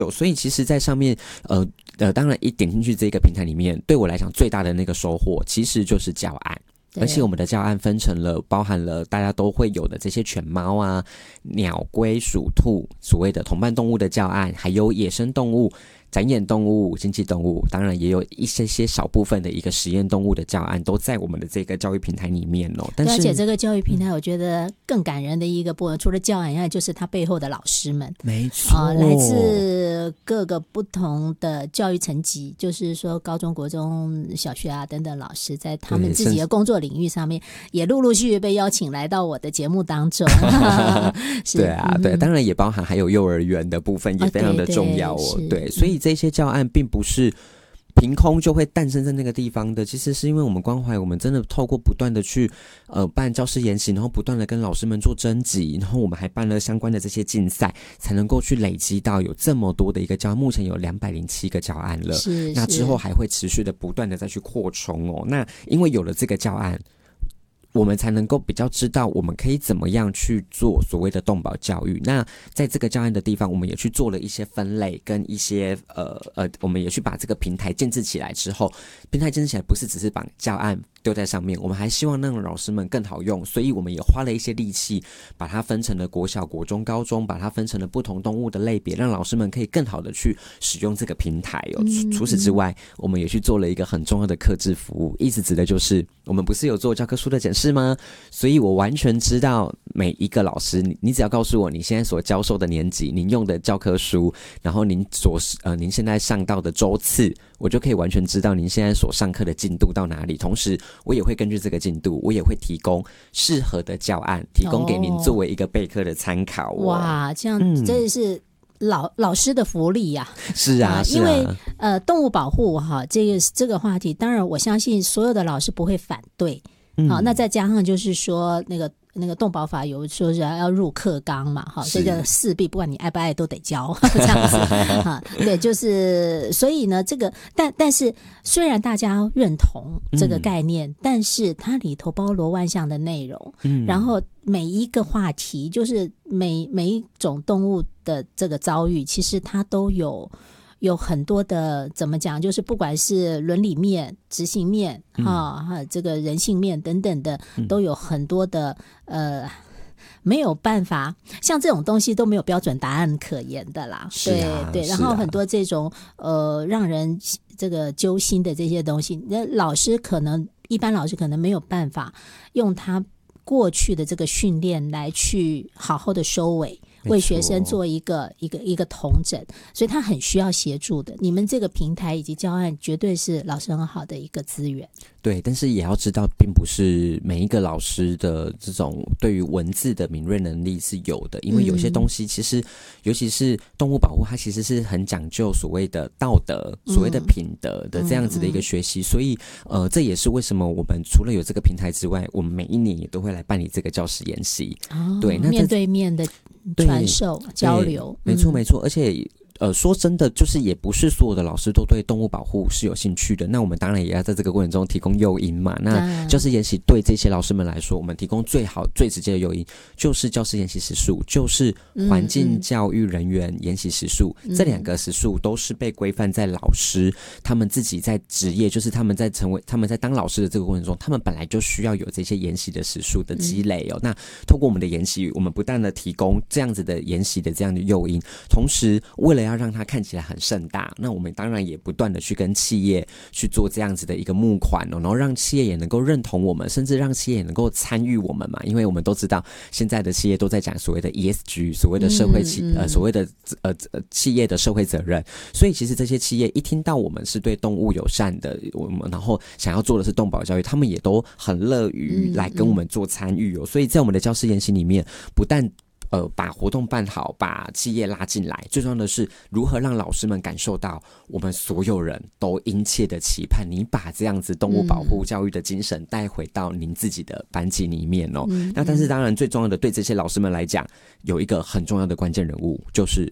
所以其实在上面当然一点进去这个平台里面，对我来讲最大的那个收获其实就是教案，而且我们的教案分成了包含了大家都会有的这些犬猫啊、鸟龟鼠兔所谓的同伴动物的教案，还有野生动物、展演动物、经济动物，当然也有一些少部分的一个实验动物的教案都在我们的这个教育平台里面哦。但是而且这个教育平台我觉得更感人的一个部分，除了教案以外，就是它背后的老师们， 没错， 来自各个不同的教育层级，就是说高中国中小学啊等等老师，在他们自己的工作领域上面也陆陆续续被邀请来到我的节目当中对啊，对，当然也包含还有幼儿园的部分也非常的重要哦。对，所以这些教案并不是凭空就会诞生在那个地方的，其实是因为我们关怀，我们真的透过不断的去办教师研习，然后不断的跟老师们做征集，然后我们还办了相关的这些竞赛，才能够去累积到有这么多的一个教案，目前有207个教案了，那之后还会持续的不断的再去扩充哦。那因为有了这个教案，我们才能够比较知道我们可以怎么样去做所谓的动保教育。那在这个教案的地方，我们也去做了一些分类跟一些我们也去把这个平台建制起来之后，平台建制起来不是只是把教案丢在上面，我们还希望让老师们更好用，所以我们也花了一些力气把它分成了国小、国中、高中，把它分成了不同动物的类别，让老师们可以更好的去使用这个平台哦。除此之外，我们也去做了一个很重要的客制服务，意思指的就是我们不是有做教科书的检视吗？所以我完全知道每一个老师，你只要告诉我你现在所教授的年级，您用的教科书，然后您现在上到的周次，我就可以完全知道您现在所上课的进度到哪里。同时我也会根据这个进度，我也会提供适合的教案，提供给您作为一个备课的参考哦。 哇，这样真的是老师的福利呀！ 是啊， 因为动物保护哈，这个话题，当然我相信所有的老师不会反对。好，那再加上就是说那个动保法有说是要入课纲嘛，哈，所以就势必不管你爱不爱都得教这样子哈。对，就是所以呢，这个但是虽然大家认同这个概念，但是它里头包罗万象的内容，然后每一个话题，就是每一种动物的这个遭遇，其实它都有很多的怎么讲，就是不管是伦理面、执行面这个人性面等等的，都有很多的没有办法，像这种东西都没有标准答案可言的啦。对，然后很多这种让人这个揪心的这些东西，那一般老师可能没有办法用他过去的这个训练来去好好的收尾，为学生做一个统整，所以他很需要协助的。你们这个平台以及教案绝对是老师很好的一个资源。 对，但是也要知道，并不是每一个老师的这种对于文字的敏锐能力是有的，因为有些东西其实，尤其是动物保护，它其实是很讲究所谓的道德、所谓的品德的这样子的一个学习，所以这也是为什么我们除了有这个平台之外，我们每一年也都会来办理这个教师研习。对，那面对面的传授交流， 没错没错，而且说真的，就是也不是所有的老师都对动物保护是有兴趣的。那我们当然也要在这个过程中提供诱因嘛。那教师研习对这些老师们来说，我们提供最好最直接的诱因就是教师研习时数，就是环境教育人员研习时数。这两个时数都是被规范在老师他们自己在职业，就是他们在当老师的这个过程中，他们本来就需要有这些研习的时数的积累哦。那透过我们的研习，我们不但的提供这样子的研习的这样的诱因，同时为了要让它看起来很盛大，那我们当然也不断的去跟企业去做这样子的一个募款哦，然后让企业也能够认同我们，甚至让企业也能够参与我们嘛。因为我们都知道现在的企业都在讲所谓的 ESG， 所谓的社会所谓的企业的社会责任，所以其实这些企业一听到我们是对动物友善的，我们然后想要做的是动保教育，他们也都很乐于来跟我们做参与哦。所以在我们的教师研习里面，不但把活动办好，把企业拉进来，最重要的是如何让老师们感受到我们所有人都殷切的期盼你把这样子动物保护教育的精神带回到您自己的班级里面哦。那但是当然最重要的，对这些老师们来讲，有一个很重要的关键人物，就是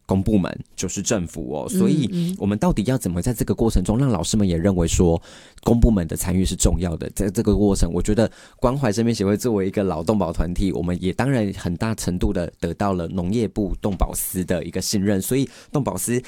公部门，就是政府哦。所以我们到底要怎么在这个过程中让老师们也认为说公部门的参与是重要的？在这个过程，我觉得关怀生命协会作为一个老动保团体，我们也当然很大程度的得到了农业部动保司的一个信任，所以动保司